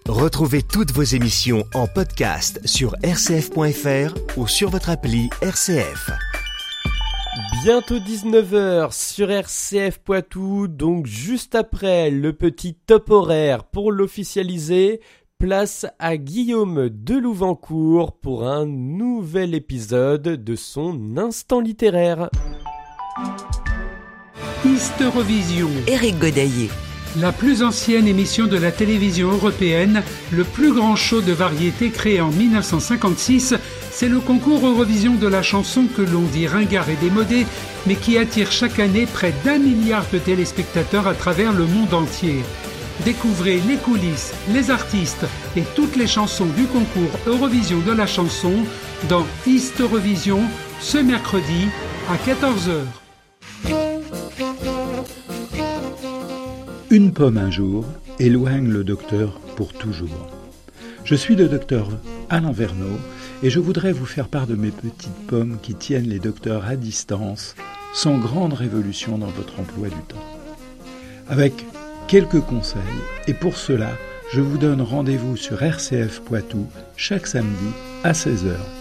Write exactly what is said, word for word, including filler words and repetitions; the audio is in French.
Retrouvez toutes vos émissions en podcast sur r c f point f r ou sur votre appli R C F. Bientôt dix-neuf heures sur R C F Poitou, donc juste après le petit top horaire pour l'officialiser, place à Guillaume Delouvancourt pour un nouvel épisode de son Instant littéraire. Historevision. Éric Godaillé. La plus ancienne émission de la télévision européenne, le plus grand show de variété créé en dix-neuf cent cinquante-six, c'est le concours Eurovision de la chanson que l'on dit ringard et démodé, mais qui attire chaque année près d'un milliard de téléspectateurs à travers le monde entier. Découvrez les coulisses, les artistes et toutes les chansons du concours Eurovision de la chanson dans Historevision ce mercredi à quatorze heures. Une pomme un jour éloigne le docteur pour toujours. Je suis le docteur Alain Verneau et je voudrais vous faire part de mes petites pommes qui tiennent les docteurs à distance sans grande révolution dans votre emploi du temps. Avec quelques conseils, et pour cela, je vous donne rendez-vous sur R C F Poitou chaque samedi à seize heures.